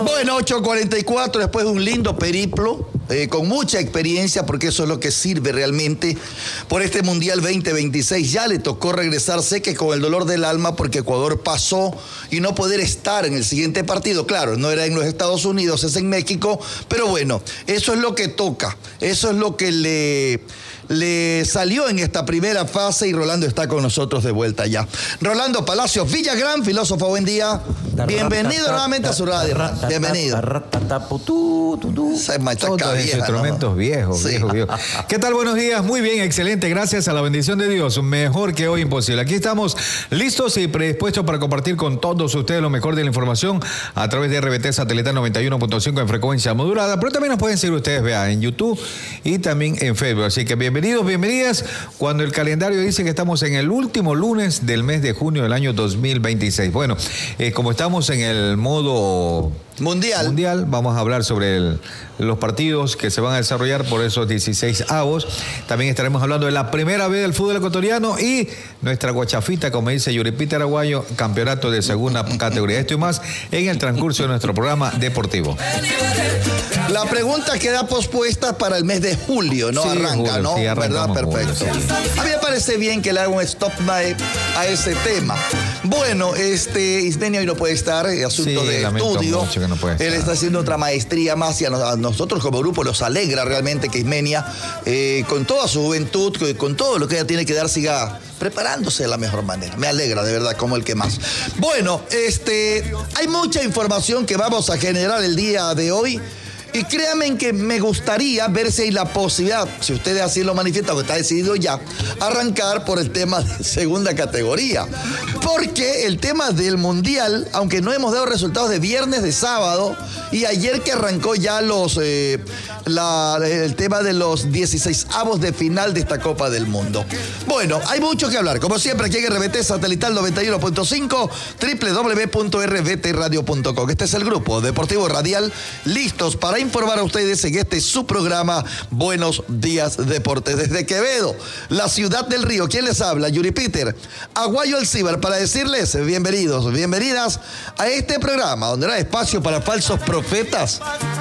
Bueno, 8:44 después de un lindo periplo, con mucha experiencia, porque eso es lo que sirve realmente por este Mundial 2026. Ya le tocó regresar, sé que con el dolor del alma, porque Ecuador pasó y no poder estar en el siguiente partido. Claro, no era en los Estados Unidos, es en México, pero bueno, eso es lo que toca, eso es lo que le salió en esta primera fase y Rolando está con nosotros de vuelta ya. Rolando Palacios Villagrán, filósofo, buen día. Bienvenido nuevamente a su radio. Bienvenido. Todos esos instrumentos viejos, Sí. viejos. ¿Qué tal? Buenos días. Muy bien, excelente. Gracias a la bendición de Dios. Mejor que hoy imposible. Aquí estamos listos y predispuestos para compartir con todos ustedes lo mejor de la información a través de RBT Satelital 91.5 en frecuencia modulada. Pero también nos pueden seguir ustedes, vean, en YouTube y también en Facebook. Así que bienvenidos, bienvenidas. Cuando el calendario dice que estamos en el último lunes del mes de junio del año 2026. Bueno, como estamos en el modo mundial, vamos a hablar sobre los partidos que se van a desarrollar por esos 16avos. También estaremos hablando de la primera vez del fútbol ecuatoriano y nuestra guachafita, como dice Yuripita Araguayo, campeonato de segunda categoría. Esto y más en el transcurso de nuestro programa deportivo. La pregunta queda pospuesta para el mes de julio, ¿no? Sí, Arranca, julio, ¿no? sí, ¿Verdad? Perfecto. Julio, sí. A mí me parece bien que le haga un stop a ese tema. Bueno, Ismenia hoy no puede estar, asunto Sí, de lamento estudio. mucho que no puede Él estar. está haciendo otra maestría más y a nosotros como grupo nos alegra realmente que Ismenia, con toda su juventud, con todo lo que ella tiene que dar, siga preparándose de la mejor manera. Me alegra, de verdad, como el que más. Bueno, hay mucha información que vamos a generar el día de hoy. Y créanme que me gustaría ver si hay la posibilidad, si ustedes así lo manifiestan, que está decidido ya, arrancar por el tema de segunda categoría. Porque el tema del Mundial, aunque no hemos dado resultados de viernes, de sábado, y ayer que arrancó ya el tema de los 16avos de final de esta Copa del Mundo. Bueno, hay mucho que hablar. Como siempre, aquí en RBT Satelital 91.5, www.rbtradio.com. Este es el grupo Deportivo Radial, listos para informar a ustedes en este su programa Buenos Días Deportes. Desde Quevedo, la ciudad del río, ¿quién les habla? Yuri Peter Aguayo Alcíbar, para decirles bienvenidos, bienvenidas a este programa donde no hay espacio para falsos profetas